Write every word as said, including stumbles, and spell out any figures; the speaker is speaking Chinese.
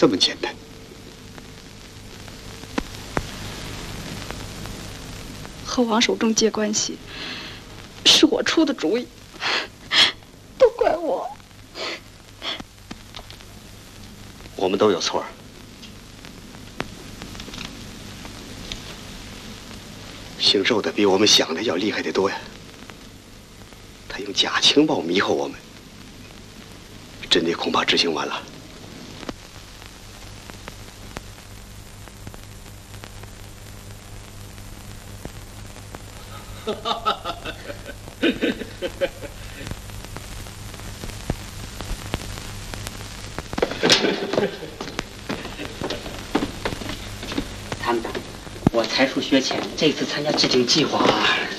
这么简单。 和王守正借关系，是我出的主意，都怪我。 我们都有错。姓周的比我们想的要厉害得多呀。他用假情报迷惑我们，真的恐怕执行完了。 哈哈哈哈参谋长，我才疏学浅，这次参加制定计划